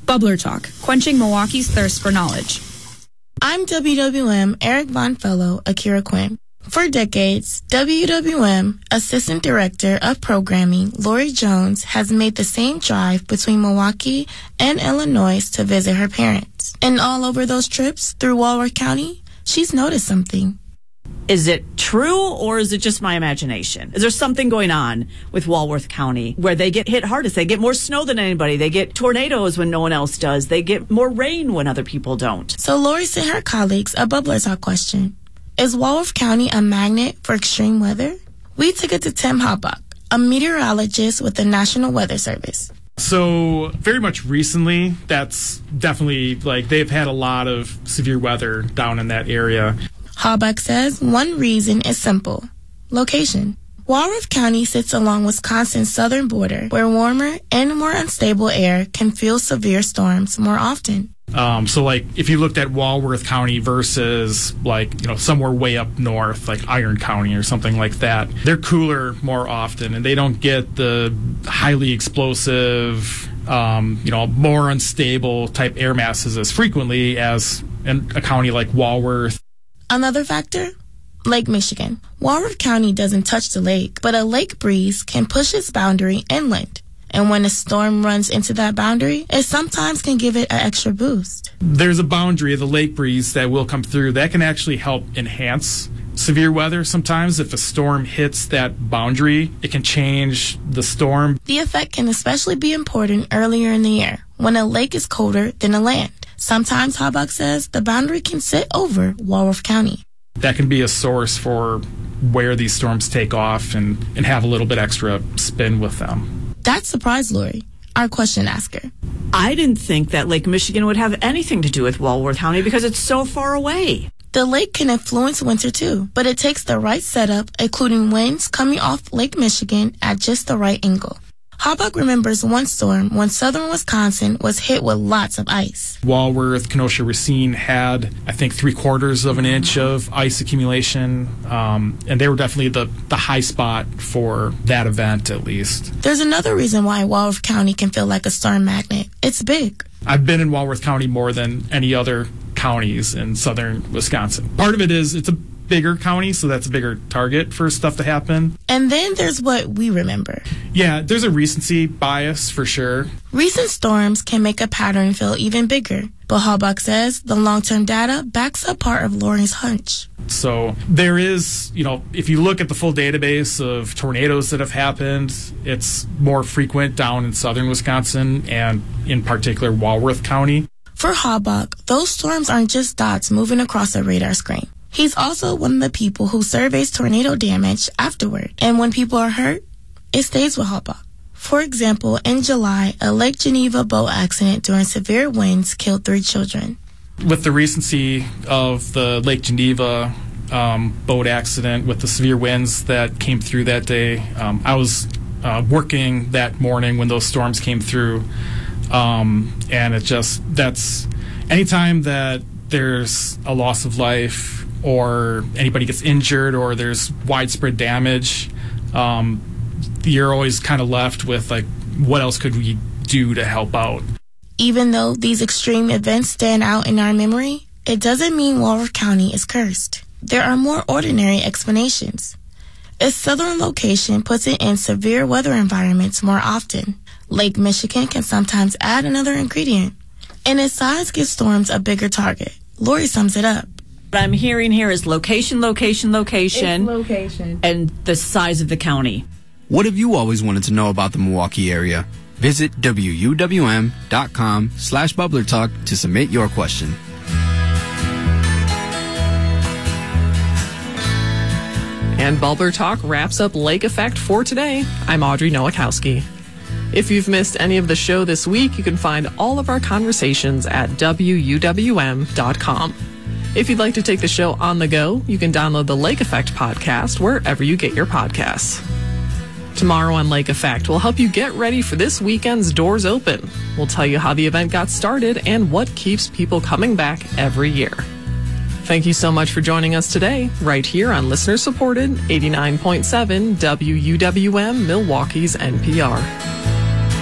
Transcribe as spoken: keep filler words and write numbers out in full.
Bubbler Talk, quenching Milwaukee's thirst for knowledge. I'm W W M Eric Von Fellow, Akira Quinn. For decades, W W M Assistant Director of Programming Lori Jones has made the same drive between Milwaukee and Illinois to visit her parents. And all over those trips through Walworth County, she's noticed something. Is it true, or is it just my imagination? Is there something going on with Walworth County where they get hit hardest? They get more snow than anybody. They get tornadoes when no one else does. They get more rain when other people don't. So Lori sent her colleagues a Bubbler Talk question. Is Walworth County a magnet for extreme weather? We took it to Tim Habach, a meteorologist with the National Weather Service. So very much recently, that's definitely, like, they've had a lot of severe weather down in that area. Habach says one reason is simple: location. Walworth County sits along Wisconsin's southern border, where warmer and more unstable air can fuel severe storms more often. Um, so, like, if you looked at Walworth County versus, like, you know, somewhere way up north, like Iron County or something like that, they're cooler more often, and they don't get the highly explosive, um, you know, more unstable type air masses as frequently as in a county like Walworth. Another factor? Lake Michigan. Walworth County doesn't touch the lake, but a lake breeze can push its boundary inland. And when a storm runs into that boundary, it sometimes can give it an extra boost. There's a boundary of the lake breeze that will come through. That can actually help enhance severe weather sometimes. If a storm hits that boundary, it can change the storm. The effect can especially be important earlier in the year, when a lake is colder than a land. Sometimes, Habach says, the boundary can sit over Walworth County. That can be a source for where these storms take off and, and have a little bit extra spin with them. That surprised Lori, our question asker. I didn't think that Lake Michigan would have anything to do with Walworth County because it's so far away. The lake can influence winter too, but it takes the right setup, including winds coming off Lake Michigan at just the right angle. Habach remembers one storm when southern Wisconsin was hit with lots of ice. Walworth, Kenosha, Racine had, I think, three quarters of an inch of ice accumulation, um, and they were definitely the, the high spot for that event, at least. There's another reason why Walworth County can feel like a storm magnet. It's big. I've been in Walworth County more than any other counties in southern Wisconsin. Part of it is it's a bigger county, so that's a bigger target for stuff to happen. And then there's what we remember. Yeah, there's a recency bias for sure. Recent storms can make a pattern feel even bigger, but Habach says the long-term data backs up part of Lori's hunch. So there is, you know, if you look at the full database of tornadoes that have happened, it's more frequent down in southern Wisconsin and in particular Walworth County. For Habach, those storms aren't just dots moving across a radar screen. He's also one of the people who surveys tornado damage afterward. And when people are hurt, it stays with Habach. For example, in July, a Lake Geneva boat accident during severe winds killed three children. With the recency of the Lake Geneva um, boat accident with the severe winds that came through that day, um, I was uh, working that morning when those storms came through. Um, and it just, that's, anytime that there's a loss of life or anybody gets injured or there's widespread damage, um, you're always kind of left with, like, what else could we do to help out? Even though these extreme events stand out in our memory, it doesn't mean Walworth County is cursed. There are more ordinary explanations. Its southern location puts it in severe weather environments more often. Lake Michigan can sometimes add another ingredient. And its size gives storms a bigger target. Lori sums it up. What I'm hearing here is location, location, location, it's location, and the size of the county. What have you always wanted to know about the Milwaukee area? Visit W U W M dot com slash Bubbler Talk to submit your question. And Bubbler Talk wraps up Lake Effect for today. I'm Audrey Nowakowski. If you've missed any of the show this week, you can find all of our conversations at W U W M dot com. If you'd like to take the show on the go, you can download the Lake Effect podcast wherever you get your podcasts. Tomorrow on Lake Effect, we'll help you get ready for this weekend's Doors Open. We'll tell you how the event got started and what keeps people coming back every year. Thank you so much for joining us today, right here on listener-supported eighty-nine point seven W U W M, Milwaukee's N P R.